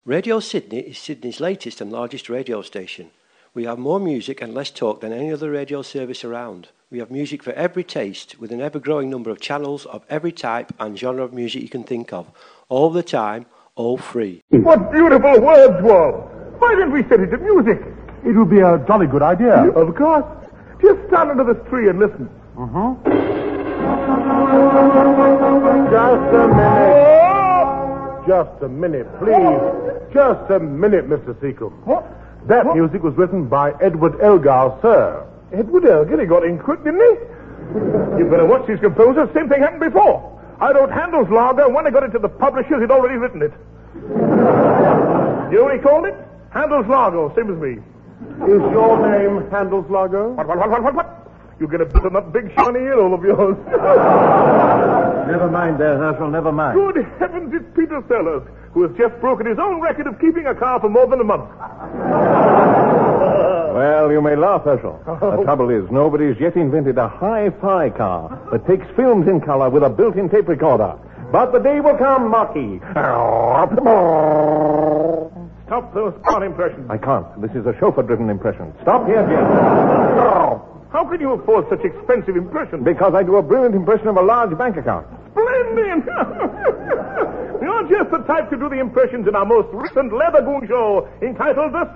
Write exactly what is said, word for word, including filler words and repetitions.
Radio Sydney is Sydney's latest and largest radio station. We have more music and less talk than any other radio service around. We have music for every taste, with an ever-growing number of channels of every type and genre of music you can think of. All the time, all free. What beautiful words, Wall! Why didn't we set it to music? It would be a jolly good idea. Of course. Just stand under this tree and listen. Uh-huh. Just a minute. Just a minute, please. Just a minute, Mister Seacombe. What? That What? music was written by Edward Elgar, sir. Edward Elgar? He got in quick, didn't he? You better watch these composers. Same thing happened before. I wrote Handel's Lager, and when I got it to the publishers, he'd already written it. You know what he called it? Handel's Lager, same as me. Is your name Handel's Lager? What, what, what, what, what, what? You get a bit of that big shiny ear, all of yours. Never mind there, Herschel, never mind. Good heavens, it's Peter Sellers, who has just broken his own record of keeping a car for more than a month. Well, you may laugh, Herschel. The trouble is, nobody's yet invented a hi-fi car that takes films in color with a built-in tape recorder. But the day will come, Marquis. Stop those car impressions. I can't. This is a chauffeur-driven impression. Stop here, Jim. How can you afford such expensive impressions? Because I do a brilliant impression of a large bank account. Splendid! You're just the type to do the impressions in our most recent leather goon show entitled The